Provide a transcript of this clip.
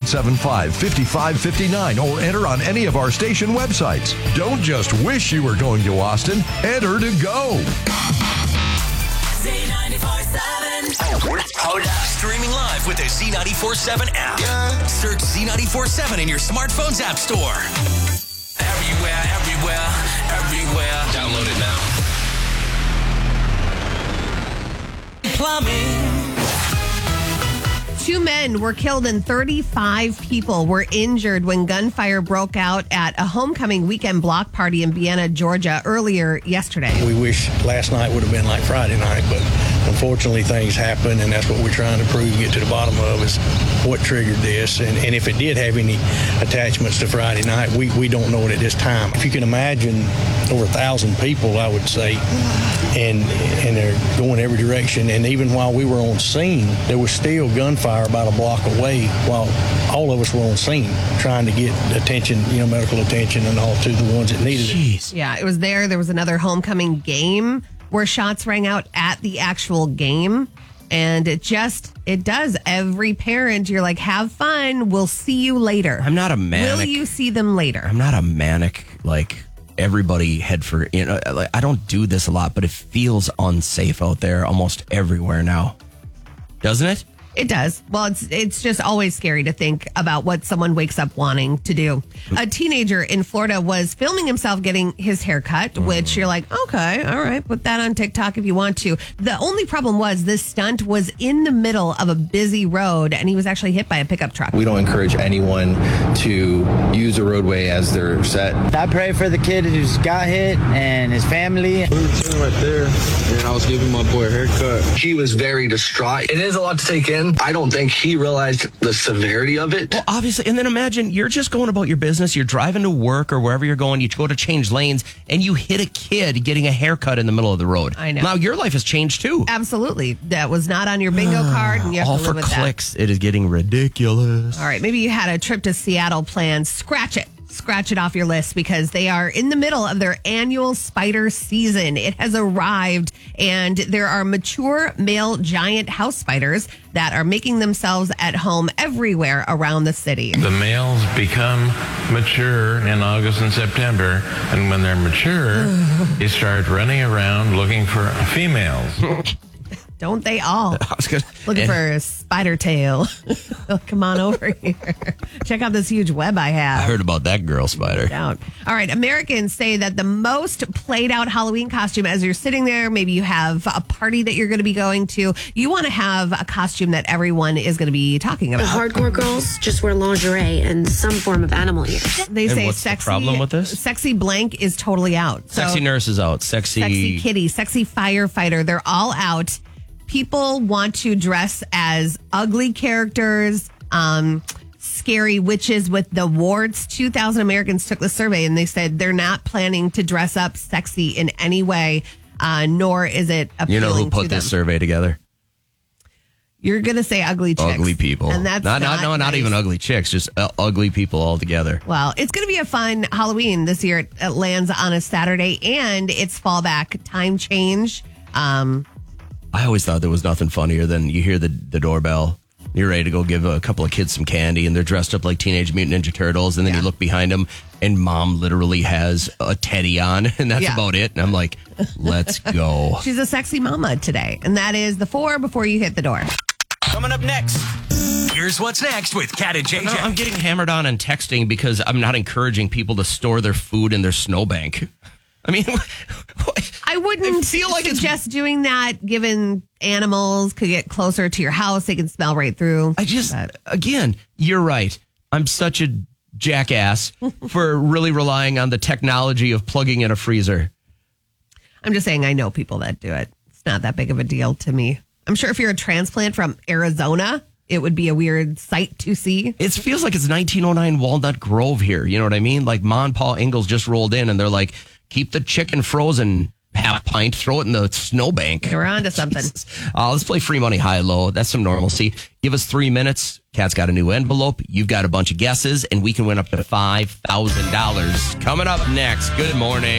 875-5559 or enter on any of our station websites. Don't just wish you were going to Austin. Enter to go. Z94.7. Hold up. Streaming live with the Z94.7 app. Yeah. Search Z94.7 in your smartphone's app store. Everywhere. Download it now. Plumbing. 2 men were killed and 35 people were injured when gunfire broke out at a homecoming weekend block party in Vienna, Georgia, earlier yesterday. We wish last night would have been like Friday night, but unfortunately things happen, and that's what we're trying to prove, get to the bottom of, is what triggered this. And if it did have any attachments to Friday night, we don't know it at this time. If you can imagine over 1,000 people, I would say, and they're going every direction. And even while we were on scene, there was still gunfire about a block away while all of us were on scene trying to get attention, medical attention and all to the ones that needed it. Yeah, it was there. There was another homecoming game where shots rang out at the actual game. And it does. Every parent, you're like, have fun. We'll see you later. I'm not a manic. Will you see them later? I'm not a manic, everybody head for, I don't do this a lot, but it feels unsafe out there almost everywhere now. Doesn't it? It does. Well, it's just always scary to think about what someone wakes up wanting to do. A teenager in Florida was filming himself getting his hair cut, which you're like, okay, all right, put that on TikTok if you want to. The only problem was this stunt was in the middle of a busy road, and he was actually hit by a pickup truck. We don't encourage anyone to use a roadway as their set. I pray for the kid who's got hit and his family. We were chilling right there, and I was giving my boy a haircut. He was very distraught. It is a lot to take in. I don't think he realized the severity of it. Well, obviously. And then imagine you're just going about your business. You're driving to work or wherever you're going. You go to change lanes and you hit a kid getting a haircut in the middle of the road. I know. Now your life has changed too. Absolutely. That was not on your bingo card. And you have all to live for with clicks. It is getting ridiculous. All right. Maybe you had a trip to Seattle planned. Scratch it off your list because they are in the middle of their annual spider season. It has arrived, and there are mature male giant house spiders that are making themselves at home everywhere around the city. The males become mature in August and September, and when they're mature, they start running around looking for females. Don't they all? Looking for a spider tail. Come on over here. Check out this huge web I have. I heard about that girl spider. All right. Americans say that the most played out Halloween costume, as you're sitting there, maybe you have a party that you're going to be going to, you want to have a costume that everyone is going to be talking about. The hardcore girls just wear lingerie and some form of animal ears. They say what's sexy. The problem with this? Sexy blank is totally out. Sexy nurse is out. Sexy kitty, sexy firefighter. They're all out. People want to dress as ugly characters, scary witches with the warts. 2,000 Americans took the survey, and they said they're not planning to dress up sexy in any way, nor is it appealing to them. You know who put this survey together? You're going to say ugly chicks. Ugly people. And that's not nice. even ugly chicks, just ugly people altogether. Well, it's going to be a fun Halloween this year. It lands on a Saturday, and it's fallback time change. I always thought there was nothing funnier than you hear the doorbell. You're ready to go give a couple of kids some candy, and they're dressed up like Teenage Mutant Ninja Turtles, and then you look behind them, and mom literally has a teddy on, and that's about it. And I'm like, let's go. She's a sexy mama today, and that is the 4 before you hit the door. Coming up next, here's what's next with Kat and JJ. No, I'm getting hammered on and texting because I'm not encouraging people to store their food in their snowbank. I mean, I wouldn't suggest doing that, given animals could get closer to your house. They can smell right through. Again, you're right. I'm such a jackass for really relying on the technology of plugging in a freezer. I'm just saying I know people that do it. It's not that big of a deal to me. I'm sure if you're a transplant from Arizona, it would be a weird sight to see. It feels like it's 1909 Walnut Grove here. You know what I mean? Like Ma and Pa Ingalls just rolled in and they're like, keep the chicken frozen, half pint, throw it in the snowbank. We're on to something. Let's play free money high-low. That's some normalcy. Give us 3 minutes. Kat's got a new envelope. You've got a bunch of guesses, and we can win up to $5,000. Coming up next. Good morning.